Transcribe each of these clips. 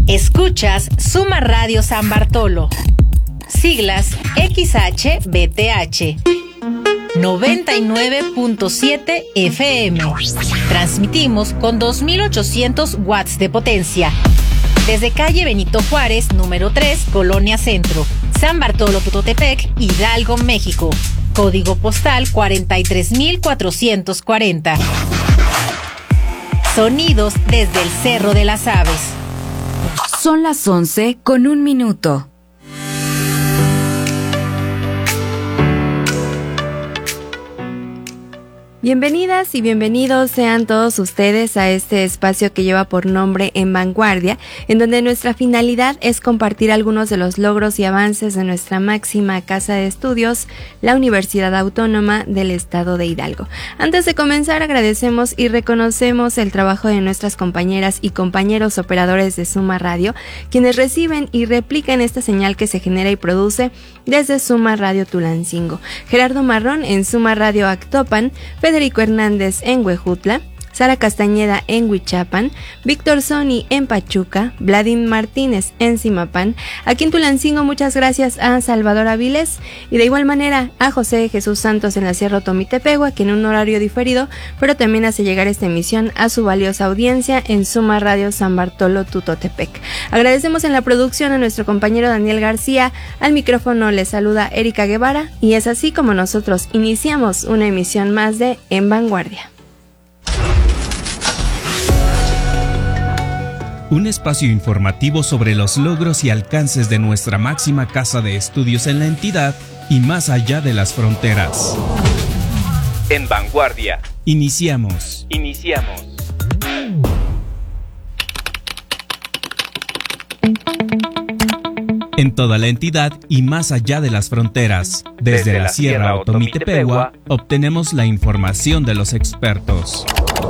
Escuchas Suma Radio San Bartolo. Siglas XHBTH. 99.7 FM. Transmitimos con 2.800 watts de potencia. Desde calle Benito Juárez, número 3, Colonia Centro, San Bartolo, Tutotepec, Hidalgo, México. Código postal 43.440. Sonidos desde el Cerro de las Aves. Son las 11:01. Bienvenidas y bienvenidos sean todos ustedes a este espacio que lleva por nombre En Vanguardia, en donde nuestra finalidad es compartir algunos de los logros y avances de nuestra máxima casa de estudios, la Universidad Autónoma del Estado de Hidalgo. Antes de comenzar, agradecemos y reconocemos el trabajo de nuestras compañeras y compañeros operadores de Suma Radio, quienes reciben y replican esta señal que se genera y produce desde Suma Radio Tulancingo. Gerardo Marrón en Suma Radio Actopan, Federico Hernández en Huejutla, Sara Castañeda en Huichapan, Víctor Soni en Pachuca, Vladimir Martínez en Zimapán. Aquí en Tulancingo muchas gracias a Salvador Aviles y de igual manera a José Jesús Santos en la Sierra Otomitepegua, que en un horario diferido, pero también hace llegar esta emisión a su valiosa audiencia en Suma Radio San Bartolo Tutotepec. Agradecemos en la producción a nuestro compañero Daniel García, al micrófono les saluda Erika Guevara y es así como nosotros iniciamos una emisión más de En Vanguardia. Un espacio informativo sobre los logros y alcances de nuestra máxima casa de estudios en la entidad y más allá de las fronteras. En Vanguardia. Iniciamos. En toda la entidad y más allá de las fronteras, desde la Sierra Otomitepegua, obtenemos la información de los expertos.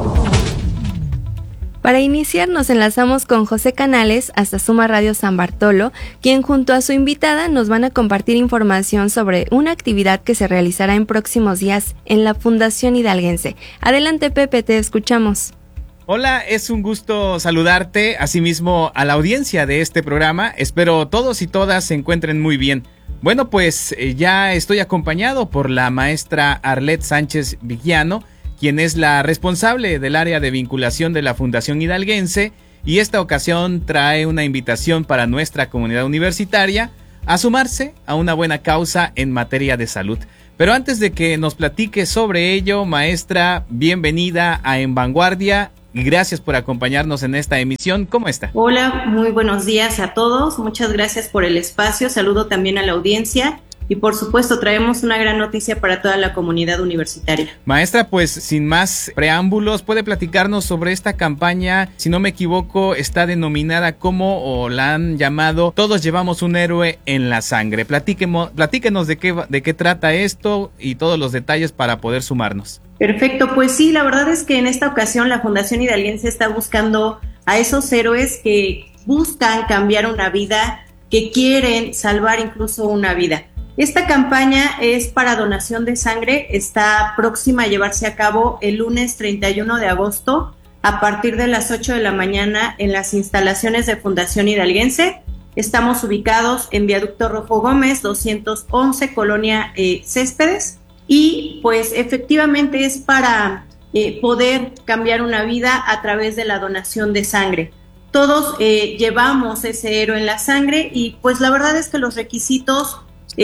Para iniciar nos enlazamos con José Canales hasta Suma Radio San Bartolo, quien junto a su invitada nos van a compartir información sobre una actividad que se realizará en próximos días en la Fundación Hidalguense. Adelante Pepe, te escuchamos. Hola, es un gusto saludarte, asimismo a la audiencia de este programa. Espero todos y todas se encuentren muy bien. Bueno, pues ya estoy acompañado por la maestra Arlet Sánchez Vigiano, quien es la responsable del área de vinculación de la Fundación Hidalguense, y esta ocasión trae una invitación para nuestra comunidad universitaria a sumarse a una buena causa en materia de salud. Pero antes de que nos platique sobre ello, maestra, bienvenida a En Vanguardia y gracias por acompañarnos en esta emisión. ¿Cómo está? Hola, muy buenos días a todos. Muchas gracias por el espacio. Saludo también a la audiencia. Y por supuesto traemos una gran noticia para toda la comunidad universitaria. Maestra, pues sin más preámbulos, ¿puede platicarnos sobre esta campaña? Si no me equivoco, está denominada como, o la han llamado, Todos llevamos un héroe en la sangre. Platíquenos de qué trata esto y todos los detalles para poder sumarnos. Perfecto, pues sí, la verdad es que en esta ocasión la Fundación Hidalguense está buscando a esos héroes que buscan cambiar una vida, que quieren salvar incluso una vida. Esta campaña es para donación de sangre, está próxima a llevarse a cabo el lunes 31 de agosto a partir de las 8 de la mañana en las instalaciones de Fundación Hidalguense. Estamos ubicados en Viaducto Rojo Gómez, 211, Colonia Céspedes, y pues efectivamente es para poder cambiar una vida a través de la donación de sangre. Todos llevamos ese héroe en la sangre y pues la verdad es que los requisitos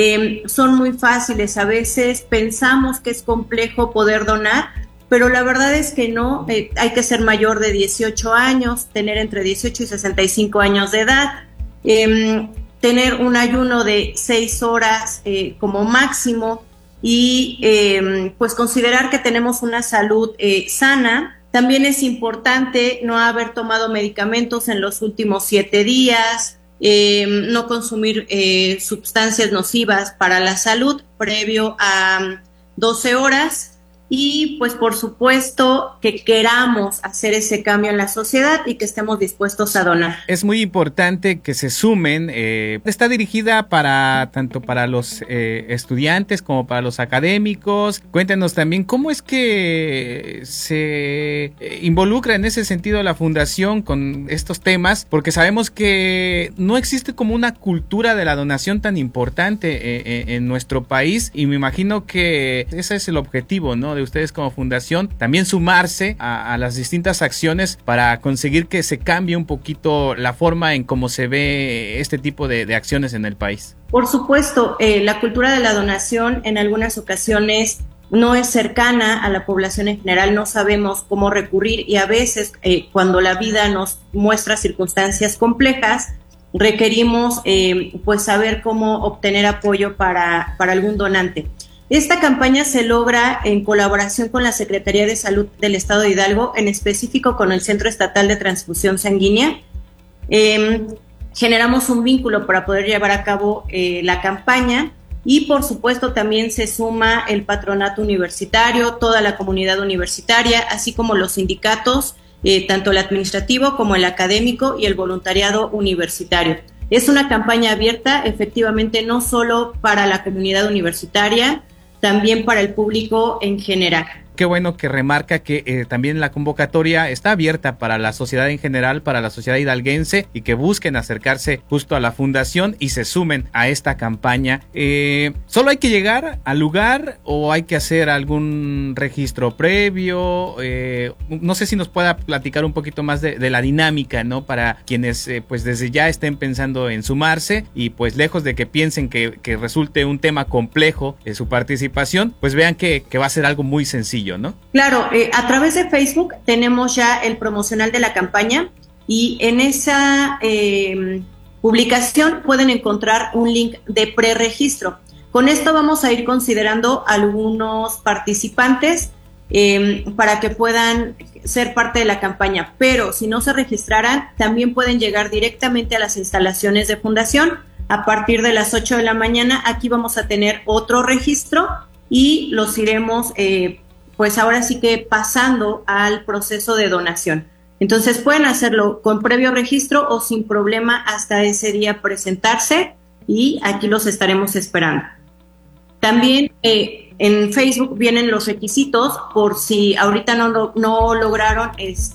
son muy fáciles. A veces pensamos que es complejo poder donar, pero la verdad es que no. Hay que ser mayor de 18 años, tener entre 18 y 65 años de edad, tener un ayuno de 6 horas como máximo y pues considerar que tenemos una salud sana. También es importante no haber tomado medicamentos en los últimos 7 días, no consumir sustancias nocivas para la salud previo a 12 horas y pues por supuesto que queramos hacer ese cambio en la sociedad y que estemos dispuestos a donar. Es muy importante que se sumen. Está dirigida tanto para los estudiantes como para los académicos. Cuéntenos también cómo es que se involucra en ese sentido la fundación con estos temas, porque sabemos que no existe como una cultura de la donación tan importante en nuestro país, y me imagino que ese es el objetivo, ¿no?, de ustedes como fundación, también sumarse a las distintas acciones para conseguir que se cambie un poquito la forma en cómo se ve este tipo de acciones en el país. Por supuesto, la cultura de la donación en algunas ocasiones no es cercana a la población en general, no sabemos cómo recurrir, y a veces cuando la vida nos muestra circunstancias complejas, requerimos pues saber cómo obtener apoyo para algún donante. Esta campaña se logra en colaboración con la Secretaría de Salud del Estado de Hidalgo, en específico con el Centro Estatal de Transfusión Sanguínea. Generamos un vínculo para poder llevar a cabo la campaña, y por supuesto también se suma el patronato universitario, toda la comunidad universitaria, así como los sindicatos, tanto el administrativo como el académico y el voluntariado universitario. Es una campaña abierta, efectivamente, no solo para la comunidad universitaria, también para el público en general. Qué bueno que remarca que también la convocatoria está abierta para la sociedad en general, para la sociedad hidalguense, y que busquen acercarse justo a la fundación y se sumen a esta campaña. ¿Solo hay que llegar al lugar o hay que hacer algún registro previo? No sé si nos pueda platicar un poquito más de la dinámica, ¿no?, para quienes pues desde ya estén pensando en sumarse, y pues lejos de que piensen que resulte un tema complejo su participación, pues vean que va a ser algo muy sencillo, ¿no? Claro, a través de Facebook tenemos ya el promocional de la campaña, y en esa publicación pueden encontrar un link de preregistro. Con esto vamos a ir considerando algunos participantes para que puedan ser parte de la campaña, pero si no se registraran, también pueden llegar directamente a las instalaciones de fundación. A partir de las 8 de la mañana, aquí vamos a tener otro registro y los iremos pues ahora sí que pasando al proceso de donación. Entonces pueden hacerlo con previo registro o sin problema hasta ese día presentarse, y aquí los estaremos esperando. También en Facebook vienen los requisitos, por si ahorita no lograron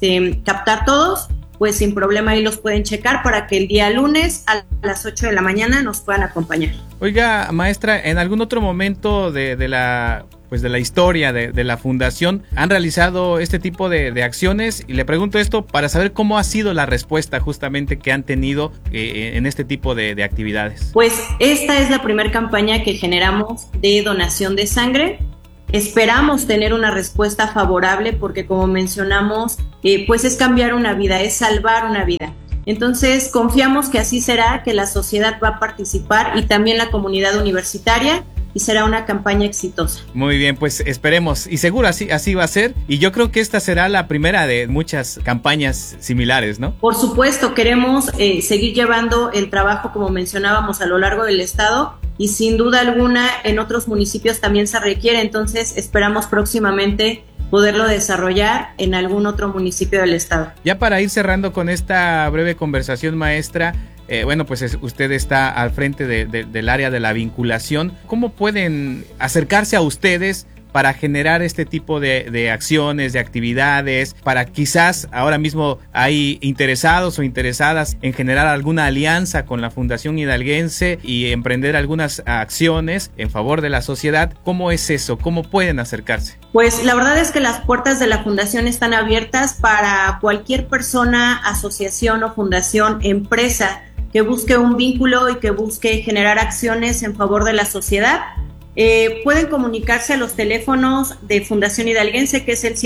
captar todos, pues sin problema ahí los pueden checar para que el día lunes a las 8 de la mañana nos puedan acompañar. Oiga, maestra, ¿en algún otro momento de la historia de la fundación han realizado este tipo de acciones? Y le pregunto esto para saber cómo ha sido la respuesta justamente que han tenido en este tipo de actividades. Pues esta es la primera campaña que generamos de donación de sangre. Esperamos tener una respuesta favorable porque, como mencionamos, pues es cambiar una vida, es salvar una vida. Entonces confiamos que así será, que la sociedad va a participar y también la comunidad universitaria, y será una campaña exitosa. Muy bien, pues esperemos, y seguro así va a ser, y yo creo que esta será la primera de muchas campañas similares, ¿no? Por supuesto, queremos seguir llevando el trabajo, como mencionábamos, a lo largo del estado, y sin duda alguna en otros municipios también se requiere, entonces esperamos próximamente poderlo desarrollar en algún otro municipio del estado. Ya para ir cerrando con esta breve conversación, maestra, bueno, pues usted está al frente del área de la vinculación. ¿Cómo pueden acercarse a ustedes para generar este tipo de acciones, de actividades, para quizás ahora mismo hay interesados o interesadas en generar alguna alianza con la Fundación Hidalguense y emprender algunas acciones en favor de la sociedad? ¿Cómo es eso? ¿Cómo pueden acercarse? Pues la verdad es que las puertas de la Fundación están abiertas para cualquier persona, asociación o fundación, empresa que busque un vínculo y que busque generar acciones en favor de la sociedad. Pueden comunicarse a los teléfonos de Fundación Hidalguense, que es el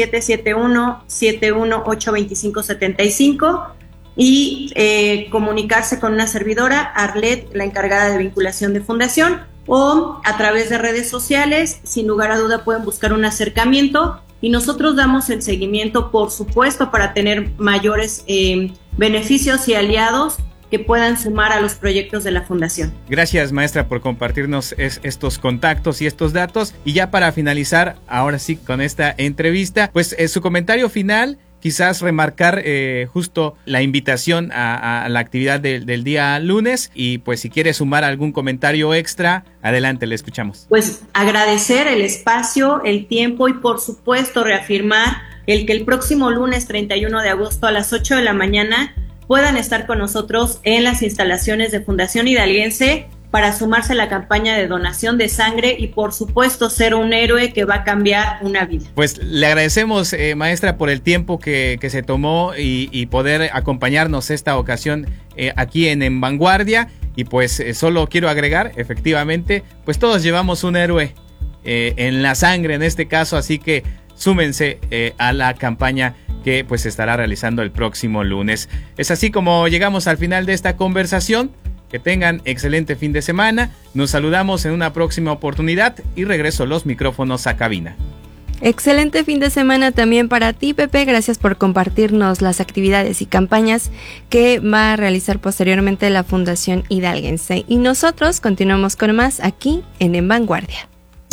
771-718-2575, y comunicarse con una servidora, Arlet, la encargada de vinculación de Fundación, o a través de redes sociales. Sin lugar a duda pueden buscar un acercamiento y nosotros damos el seguimiento, por supuesto, para tener mayores beneficios y aliados. que puedan sumar a los proyectos de la Fundación. Gracias, maestra, por compartirnos estos contactos y estos datos. Y ya para finalizar, ahora sí, con esta entrevista, pues su comentario final, quizás remarcar justo la invitación a la actividad del día lunes, y pues si quiere sumar algún comentario extra, adelante, le escuchamos. Pues agradecer el espacio, el tiempo y por supuesto reafirmar el que el próximo lunes 31 de agosto a las 8 de la mañana puedan estar con nosotros en las instalaciones de Fundación Hidalguense para sumarse a la campaña de donación de sangre y por supuesto ser un héroe que va a cambiar una vida. Pues le agradecemos, maestra, por el tiempo que se tomó y poder acompañarnos esta ocasión aquí en Vanguardia. Y pues solo quiero agregar, efectivamente, pues todos llevamos un héroe en la sangre en este caso, así que súmense a la campaña que pues se estará realizando el próximo lunes. Es así como llegamos al final de esta conversación. Que tengan excelente fin de semana. Nos saludamos en una próxima oportunidad y regreso los micrófonos a cabina. Excelente fin de semana también para ti, Pepe. Gracias por compartirnos las actividades y campañas que va a realizar posteriormente la Fundación Hidalguense. Y nosotros continuamos con más aquí en Vanguardia.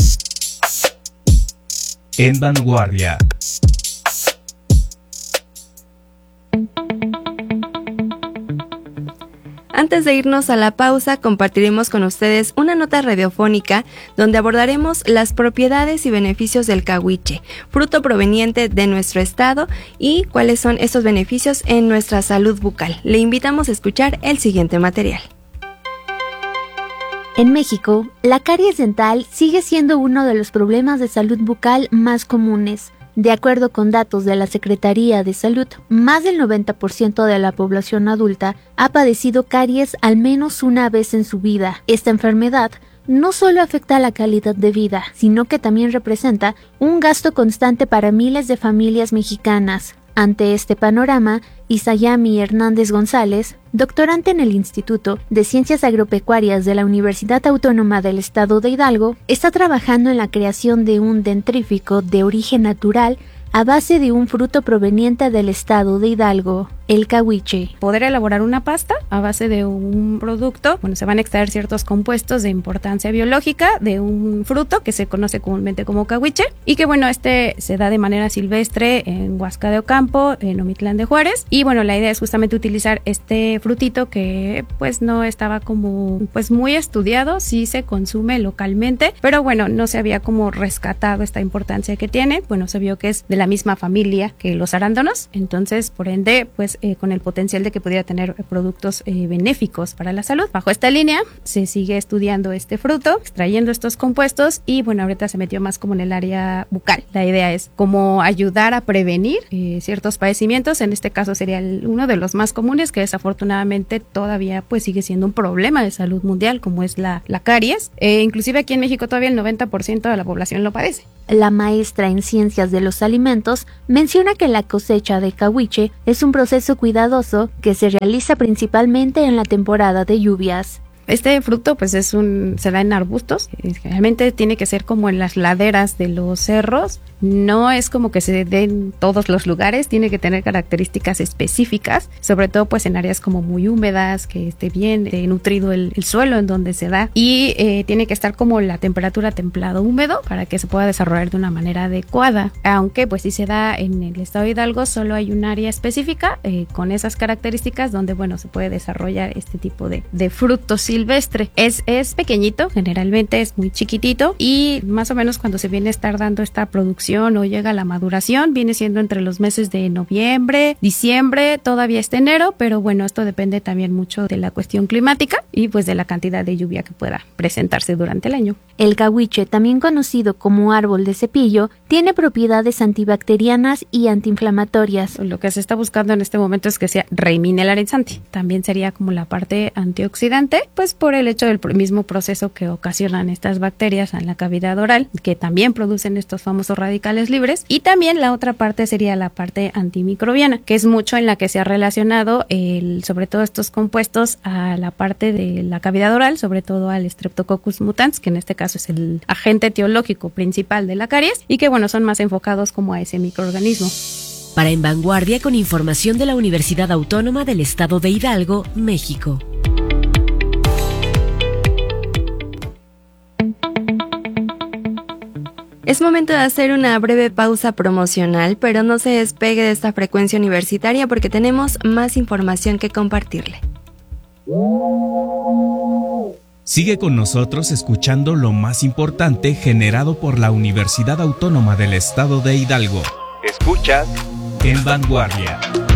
En Vanguardia. Antes de irnos a la pausa, compartiremos con ustedes una nota radiofónica donde abordaremos las propiedades y beneficios del cahuiche, fruto proveniente de nuestro estado, y cuáles son estos beneficios en nuestra salud bucal. Le invitamos a escuchar el siguiente material. En México, la caries dental sigue siendo uno de los problemas de salud bucal más comunes. De acuerdo con datos de la Secretaría de Salud, más del 90% de la población adulta ha padecido caries al menos una vez en su vida. Esta enfermedad no solo afecta la calidad de vida, sino que también representa un gasto constante para miles de familias mexicanas. Ante este panorama, Isayami Hernández González, doctorante en el Instituto de Ciencias Agropecuarias de la Universidad Autónoma del Estado de Hidalgo, está trabajando en la creación de un dentrífico de origen natural a base de un fruto proveniente del estado de Hidalgo, el cahuiche. Poder elaborar una pasta a base de un producto, se van a extraer ciertos compuestos de importancia biológica de un fruto que se conoce comúnmente como cahuiche, y que este se da de manera silvestre en Huasca de Ocampo, en Omitlán de Juárez, y la idea es justamente utilizar este frutito que no estaba como muy estudiado, sí se consume localmente, pero no se había como rescatado esta importancia que tiene. Se vio que es de la misma familia que los arándanos, entonces por ende con el potencial de que pudiera tener productos benéficos para la salud. Bajo esta línea se sigue estudiando este fruto, extrayendo estos compuestos, y ahorita se metió más como en el área bucal. La idea es como ayudar a prevenir ciertos padecimientos. En este caso sería uno de los más comunes, que desafortunadamente todavía sigue siendo un problema de salud mundial, como es la caries. Inclusive aquí en México todavía el 90% de la población lo padece. La maestra en Ciencias de los Alimentos menciona que la cosecha de cahuiche es un proceso cuidadoso que se realiza principalmente en la temporada de lluvias. Este fruto se da en arbustos, generalmente tiene que ser como en las laderas de los cerros, no es como que se dé en todos los lugares, tiene que tener características específicas, sobre todo en áreas como muy húmedas, que esté bien nutrido el suelo en donde se da, y tiene que estar como la temperatura templado húmedo para que se pueda desarrollar de una manera adecuada, aunque sí se da en el estado de Hidalgo, solo hay un área específica con esas características donde se puede desarrollar este tipo de frutos silvestre. Es pequeñito, generalmente es muy chiquitito, y más o menos cuando se viene a estar dando esta producción o llega a la maduración viene siendo entre los meses de noviembre, diciembre, todavía está enero, pero esto depende también mucho de la cuestión climática y de la cantidad de lluvia que pueda presentarse durante el año. El cahuiche, también conocido como árbol de cepillo, tiene propiedades antibacterianas y antiinflamatorias. Lo que se está buscando en este momento es que sea remineralizante. También sería como la parte antioxidante, por el hecho del mismo proceso que ocasionan estas bacterias en la cavidad oral, que también producen estos famosos radicales libres. Y también la otra parte sería la parte antimicrobiana, que es mucho en la que se ha relacionado sobre todo estos compuestos a la parte de la cavidad oral, sobre todo al Streptococcus mutans, que en este caso es el agente etiológico principal de la caries, y que son más enfocados como a ese microorganismo. Para En Vanguardia, con información de la Universidad Autónoma del Estado de Hidalgo, México. Es momento de hacer una breve pausa promocional, pero no se despegue de esta frecuencia universitaria porque tenemos más información que compartirle. Sigue con nosotros escuchando lo más importante generado por la Universidad Autónoma del Estado de Hidalgo. Escuchas En Vanguardia.